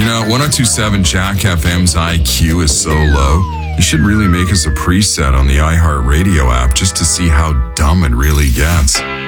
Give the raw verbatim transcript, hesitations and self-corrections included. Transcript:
You know, ten twenty-seven Jack F M's I Q is so low, you should really make us a preset on the iHeartRadio app just to see how dumb it really gets.